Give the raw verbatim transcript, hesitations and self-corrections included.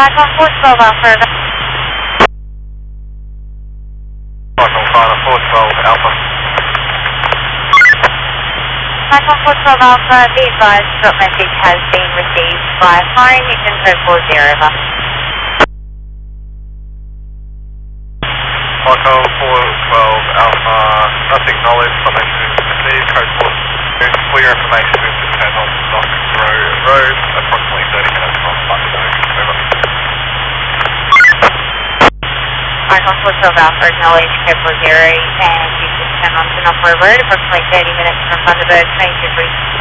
Michael four twelve Alpha. Michael Final four twelve Alpha. Michael four twelve Alpha, be advised, short message has been received by flying Mission code four zero. Over. Michael four twelve Alpha, not acknowledged, comment received, code four zero, for your information, we've just had on Dock Road, Road, approximately thirty minutes from Luxembourg. Over. Michael four twelve Alpha, acknowledged, code four zero, and you just come on to Knock Road, approximately thirty minutes from Thunderbird, twenty-two three.